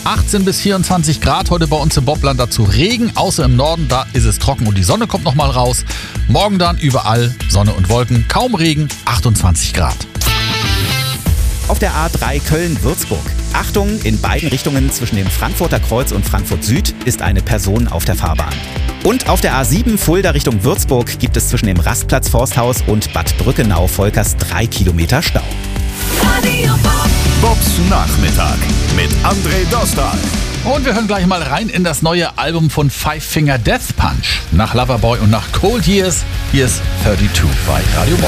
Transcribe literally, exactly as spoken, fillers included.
achtzehn bis vierundzwanzig Grad heute bei uns im Bobland, dazu Regen, außer im Norden, da ist es trocken und die Sonne kommt nochmal raus. Morgen dann überall Sonne und Wolken, kaum Regen, achtundzwanzig Grad. Auf der A drei Köln-Würzburg. Achtung, in beiden Richtungen zwischen dem Frankfurter Kreuz und Frankfurt Süd ist eine Person auf der Fahrbahn. Und auf der A sieben Fulda Richtung Würzburg gibt es zwischen dem Rastplatz Forsthaus und Bad Brückenau-Volkers drei Kilometer Stau. Radio Bob. Bobs Nachmittag mit André Dostal. Und wir hören gleich mal rein in das neue Album von Five Finger Death Punch. Nach Loverboy und nach Cold Years, hier ist zweiunddreißig bei Radio Bob.